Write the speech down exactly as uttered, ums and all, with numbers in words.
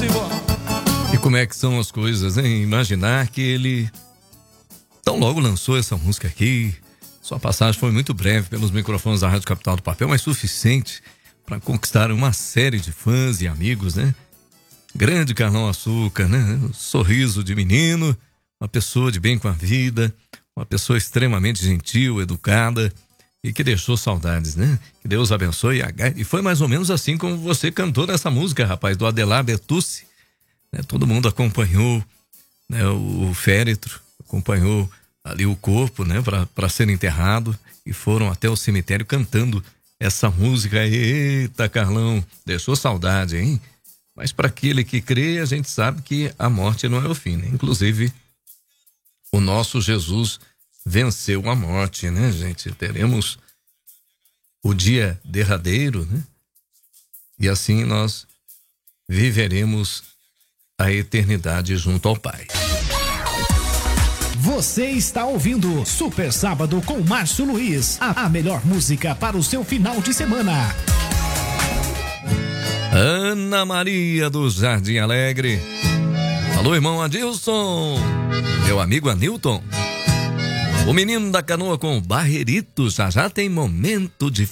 E como é que são as coisas, hein? Imaginar que ele tão logo lançou essa música aqui. Sua passagem foi muito breve pelos microfones da Rádio Capital do Papel, mas suficiente para conquistar uma série de fãs e amigos, né? Grande Carlão Açúcar, né? Um sorriso de menino, uma pessoa de bem com a vida, uma pessoa extremamente gentil, educada e que deixou saudades, né? Que Deus abençoe. E foi mais ou menos assim como você cantou nessa música, rapaz, do Adelar Bertucci. Né? Todo mundo acompanhou, né? O, o féretro, acompanhou ali o corpo, né? Para ser enterrado e foram até o cemitério cantando essa música. Eita, Carlão, deixou saudade, hein? Mas para aquele que crê, a gente sabe que a morte não é o fim, né? Inclusive, o nosso Jesus venceu a morte, né, gente? Teremos o dia derradeiro, né? E assim nós viveremos a eternidade junto ao Pai. Você está ouvindo Super Sábado com Márcio Luiz, a, a melhor música para o seu final de semana. Ana Maria do Jardim Alegre. Alô, irmão Adilson. Meu amigo Anilton. O menino da canoa com o Barreirito. Já já tem momento de